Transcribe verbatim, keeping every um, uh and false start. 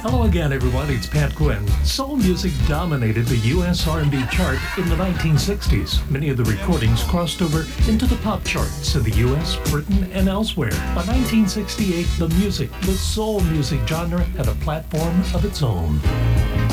Hello again, everyone. It's Pat Quinn. Soul music dominated the U S R and B chart in the nineteen sixties. Many of the recordings crossed over into the pop charts in the U S, Britain, and elsewhere. By nineteen sixty-eight, the music, the soul music genre, had a platform of its own.